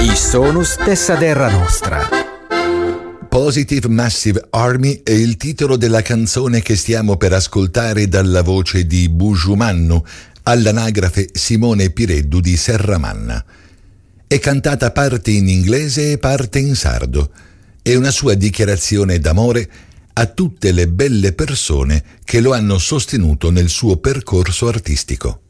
I sonus dessa terra nostra. Positive Massive Army è il titolo della canzone che stiamo per ascoltare dalla voce di Bugiumannu, all'anagrafe Simone Pireddu di Serramanna. È cantata parte in inglese e parte in sardo. È una sua dichiarazione d'amore a tutte le belle persone che lo hanno sostenuto nel suo percorso artistico.